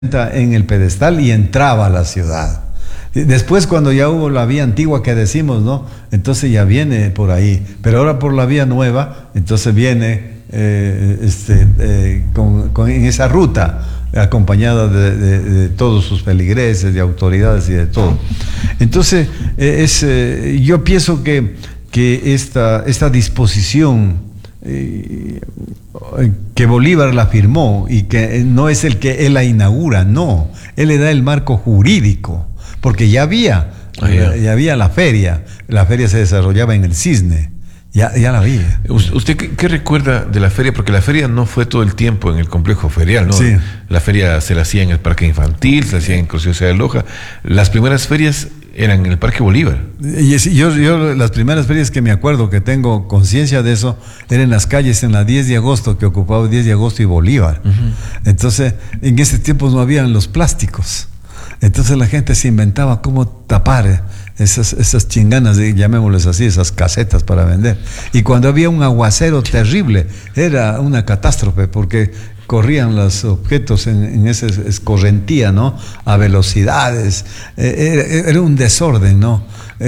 en el pedestal y entraba a la ciudad. Después, cuando ya hubo la vía antigua que decimos, ¿no? Entonces ya viene por ahí, pero ahora por la vía nueva, entonces viene en esa ruta, acompañada de todos sus feligreses, de autoridades y de todo. Entonces, yo pienso que esta disposición que Bolívar la firmó, y que no es el que él la inaugura, no, él le da el marco jurídico, porque ya había la feria se desarrollaba en el Cisne, ya la había. ¿Usted qué recuerda de la feria? Porque la feria no fue todo el tiempo en el complejo ferial, ¿no? Sí. La feria se la hacía en el Parque Infantil, se la hacía en Crucero de Loja. Las primeras ferias eran en el Parque Bolívar. Y yo las primeras ferias que me acuerdo, que tengo conciencia de eso, eran en las calles, en la 10 de agosto, que ocupaba 10 de agosto y Bolívar. Entonces, en ese tiempo no habían los plásticos. Entonces la gente se inventaba cómo tapar esas chinganas, llamémosles así, esas casetas para vender. Y cuando había un aguacero terrible, era una catástrofe, porque corrían los objetos en esa escorrentía, ¿no? A velocidades, era un desorden, ¿no?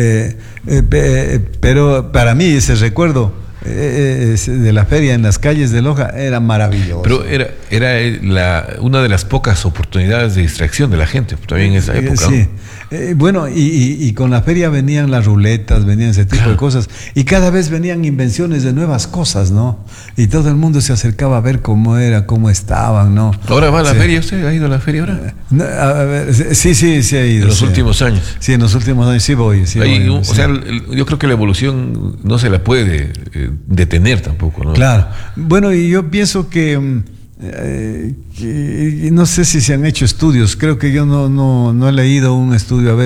Pero para mí ese recuerdo de la feria en las calles de Loja era maravilloso. Pero era una de las pocas oportunidades de distracción de la gente también en esa época, sí. Bueno, y con la feria venían las ruletas, venían ese tipo de cosas, y cada vez venían invenciones de nuevas cosas, ¿no? Y todo el mundo se acercaba a ver cómo estaban, ¿no? ¿Ahora va a la feria? ¿Usted ha ido a la feria ahora? A ver, sí ha ido. En los últimos años. Sí, en los últimos años sí voy. O sea, yo creo que la evolución no se la puede detener tampoco, ¿no? Claro. Bueno, y yo pienso que no sé si se han hecho estudios, creo que yo no he leído un estudio, a ver,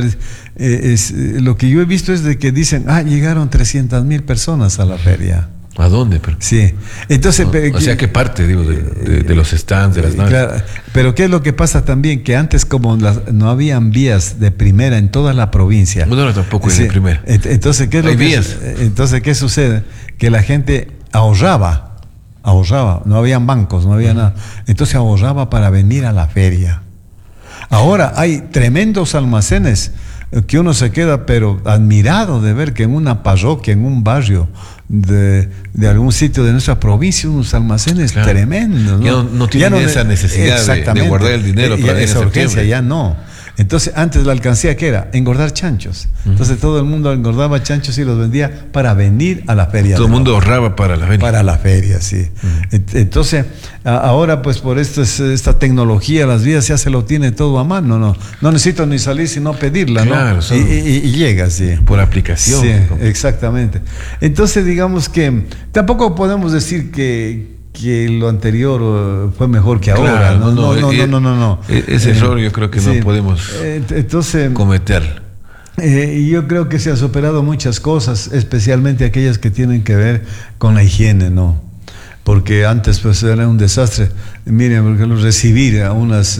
lo que yo he visto es de que dicen, llegaron 300,000 personas a la feria. ¿A dónde? Sí. Entonces, o sea, ¿qué parte, digo, de los stands, de las naves? Claro, pero ¿qué es lo que pasa también? Que antes, como no habían vías de primera en toda la provincia. Bueno, tampoco es de primera. Entonces, ¿qué sucede? Que la gente ahorraba, no habían bancos, no había nada. Entonces ahorraba para venir a la feria. Ahora hay tremendos almacenes que uno se queda pero admirado de ver que en una parroquia, en un barrio de algún sitio de nuestra provincia, unos almacenes tremendos, ¿no? No tienen esa necesidad de guardar el dinero para esa urgencia, ya no. Entonces, antes la alcancía, ¿qué era? Engordar chanchos. Entonces todo el mundo engordaba chanchos y los vendía para venir a la feria. Todo el mundo ahorraba para la feria. Para la feria, sí. Entonces, ahora pues por esta tecnología, las vías ya se lo tiene todo a mano, no necesito ni salir sino pedirla, claro, ¿no? Y llega, sí. Por aplicación. Sí, exactamente. Entonces, digamos que tampoco podemos decir que lo anterior fue mejor que ahora. Claro, no. Ese error yo creo que no podemos cometer. Yo creo que se ha superado muchas cosas, especialmente aquellas que tienen que ver con la higiene, ¿no? Porque antes pues era un desastre. Miren, porque recibir a unas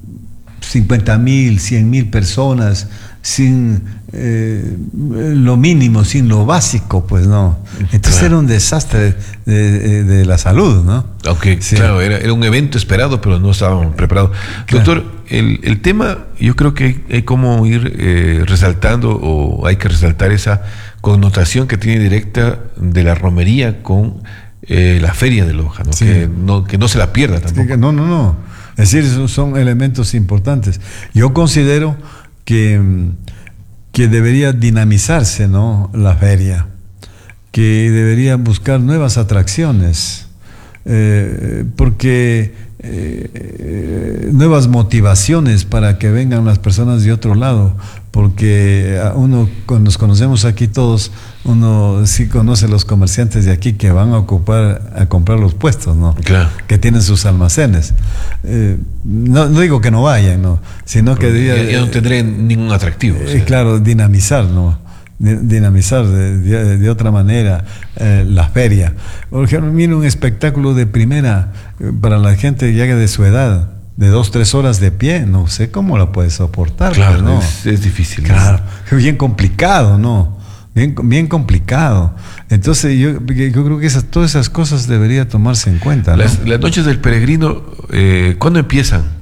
50,000, 100,000 personas sin lo mínimo, sin lo básico, pues no. Entonces era un desastre de la salud, ¿no? Sí. Claro, era un evento esperado, pero no estábamos preparados. Claro. Doctor, el tema, yo creo que hay como ir resaltando, o hay que resaltar esa connotación que tiene directa de la romería con la feria de Loja, ¿no? Sí. Que no se la pierda tampoco. No. Es decir, esos son elementos importantes. Yo considero que debería dinamizarse, ¿no? La feria, que debería buscar nuevas atracciones, porque nuevas motivaciones para que vengan las personas de otro lado, porque cuando nos conocemos aquí todos, uno sí conoce los comerciantes de aquí que van a comprar los puestos, ¿no? Claro. Que tienen sus almacenes. No digo que no vayan, ¿no? Sino que ya no tendré ningún atractivo. Claro, dinamizar, ¿no? Dinamizar de otra manera la feria. Por ejemplo, mira, un espectáculo de primera para la gente ya de su edad, de 2-3 horas de pie, no sé cómo lo puedes soportar. Claro, ¿no? Es difícil. Claro, bien complicado, ¿no? Bien complicado. Entonces yo creo que todas esas cosas debería tomarse en cuenta, ¿no? Las noches del peregrino, ¿cuándo empiezan?